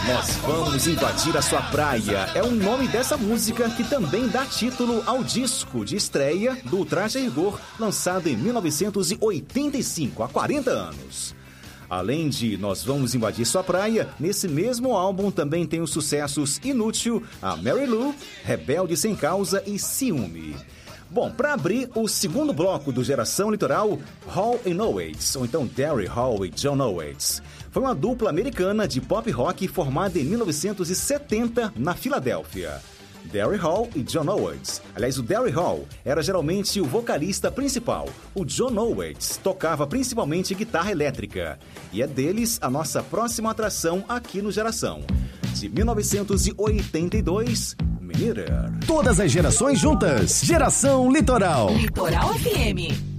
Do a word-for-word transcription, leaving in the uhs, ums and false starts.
Nós vamos invadir a sua praia. É o nome dessa música que também dá título ao disco de estreia do Traje a Rigor, lançado em mil novecentos e oitenta e cinco, há quarenta anos. Além de Nós Vamos Invadir Sua Praia, nesse mesmo álbum também tem os sucessos Inútil, A Mary Lou, Rebelde Sem Causa e Ciúme. Bom, para abrir o segundo bloco do Geração Litoral, Hall and Oates, ou então Daryl Hall e John Oates. Foi uma dupla americana de pop rock formada em mil novecentos e setenta na Filadélfia. Daryl Hall e John Oates. Aliás, o Daryl Hall era geralmente o vocalista principal. O John Oates tocava principalmente guitarra elétrica. E é deles a nossa próxima atração aqui no Geração. De mil novecentos e oitenta e dois, Mirror. Todas as gerações juntas. Geração Litoral. Litoral F M.